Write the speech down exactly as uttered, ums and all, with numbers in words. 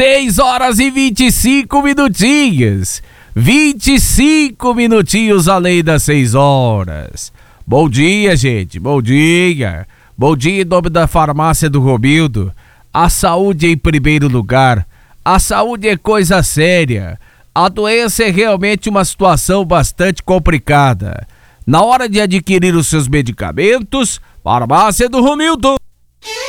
seis horas e vinte e cinco minutinhos. vinte e cinco minutinhos além das seis horas. Bom dia, gente. Bom dia. Bom dia em nome da farmácia do Romildo. A saúde em primeiro lugar. A saúde é coisa séria. A doença é realmente uma situação bastante complicada. Na hora de adquirir os seus medicamentos, farmácia do Romildo.